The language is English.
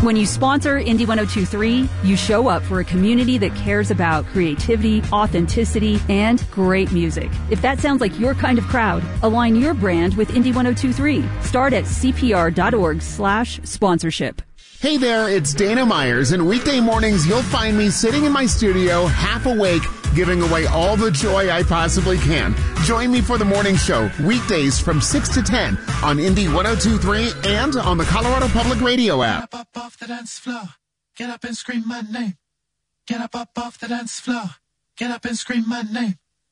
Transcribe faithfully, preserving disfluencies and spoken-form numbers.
When you sponsor Indie one oh two point three, you show up for a community that cares about creativity, authenticity, and great music. If that sounds like your kind of crowd, align your brand with Indie one oh two point three. Start at cpr.org slash sponsorship. Hey there, it's Dana Myers, and weekday mornings you'll find me sitting in my studio, half awake, giving away all the joy I possibly can. Join me for the morning show, weekdays from six to ten on Indie one oh two point three and on the Colorado Public Radio app. Get up, up off the dance floor. Get up and scream my name. Get up, up off the dance floor. Get up and scream my name.